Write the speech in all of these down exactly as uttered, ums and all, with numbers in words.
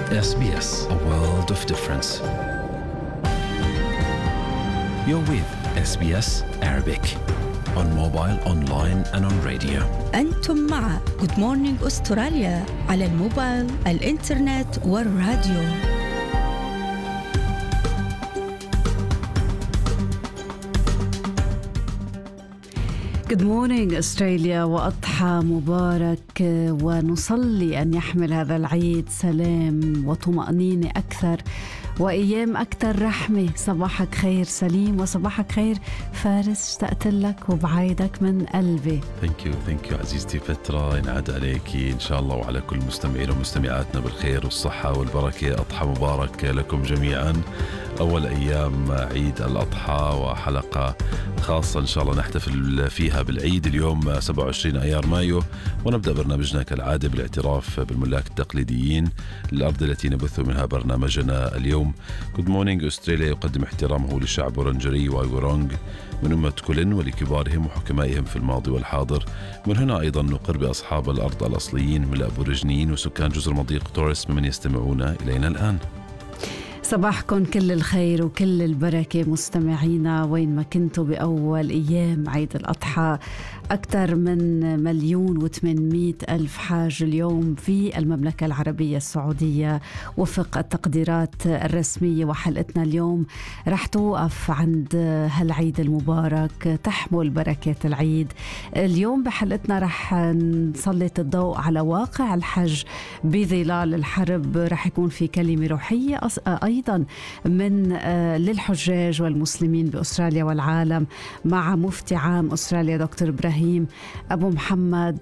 إس بي إس, a world of difference. You're with إس بي إس Arabic on mobile, online and on radio. أنتم مع Good Morning أستراليا على الموبايل, الإنترنت والراديو. Good morning أستراليا, وأضحى مبارك, ونصلي أن يحمل هذا العيد سلام وطمأنينة أكثر وأيام أكثر رحمة. صباحك خير سليم, وصباحك خير فارس, اشتقت لك وبعايدك من قلبي. Thank you, thank you عزيزتي فترة, ينعاد عليك إن شاء الله وعلى كل مستمعين ومستمعاتنا بالخير والصحة والبركة. أضحى مبارك لكم جميعا, أول أيام عيد الأضحى وحلقة خاصة إن شاء الله نحتفل فيها بالعيد اليوم سبعة وعشرين أيار مايو, ونبدأ برنامجنا كالعادة بالاعتراف بالملاك التقليديين للأرض التي نبث منها برنامجنا اليوم. Good Morning أستراليا يقدم احترامه لشعب ورنجري وايغورونغ من أمة كولين ولكبارهم وحكمائهم في الماضي والحاضر. من هنا أيضا نقر بأصحاب الأرض الأصليين من الأبوريجينيين وسكان جزر مضيق توريس ممن يستمعون إلينا الآن. صباحكم كل الخير وكل البركة مستمعينا وين ما كنتوا بأول أيام عيد الأضحى. أكثر من مليون وثمانمائة ألف حاج اليوم في المملكة العربية السعودية وفق التقديرات الرسمية, وحلقتنا اليوم رح توقف عند هالعيد المبارك تحمل بركة العيد. اليوم بحلقتنا رح نسلط الضوء على واقع الحج بظلال الحرب. رح يكون في كلمة روحية أيضا من للحجاج والمسلمين بأستراليا والعالم مع مفتي عام أستراليا دكتور إبراهيم أبو محمد,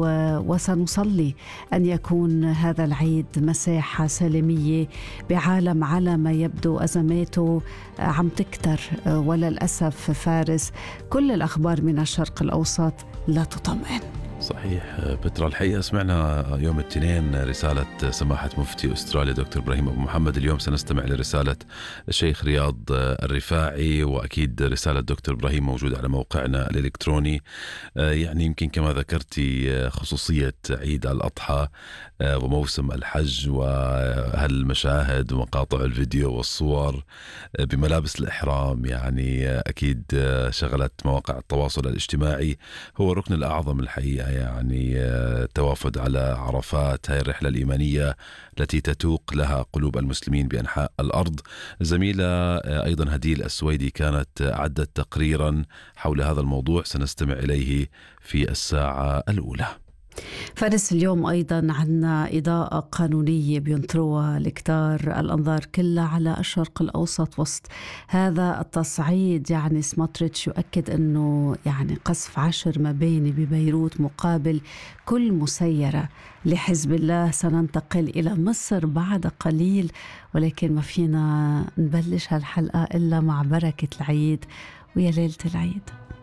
وسنصلي أن يكون هذا العيد مساحة سلمية بعالم على ما يبدو أزماته عم تكتر, وللأسف فارس كل الأخبار من الشرق الأوسط لا تطمئن. صحيح بترى, الحقيقة سمعنا يوم الاثنين رسالة سماحة مفتي أستراليا دكتور إبراهيم أبو محمد. اليوم سنستمع لرسالة الشيخ رياض الرفاعي, وأكيد رسالة دكتور إبراهيم موجودة على موقعنا الإلكتروني. يعني يمكن كما ذكرتي خصوصية عيد الأضحى وموسم الحج وهالمشاهد ومقاطع الفيديو والصور بملابس الإحرام, يعني أكيد شغلت مواقع التواصل الاجتماعي. هو الركن الأعظم الحقيقة, يعني التوافد على عرفات, هاي الرحلة الإيمانية التي تتوق لها قلوب المسلمين بأنحاء الأرض. زميلة أيضا هديل السويدي كانت أعدت تقريرا حول هذا الموضوع, سنستمع إليه في الساعة الأولى. فارس, اليوم أيضا عنا إضاءة قانونية بينطروها لكتار الأنظار كلها على الشرق الأوسط وسط هذا التصعيد. يعني سموتريتش يؤكد أنه يعني قصف عشر مباني ببيروت مقابل كل مسيرة لحزب الله. سننتقل إلى مصر بعد قليل, ولكن ما فينا نبلش هالحلقة إلا مع بركة العيد ويا ليلة العيد.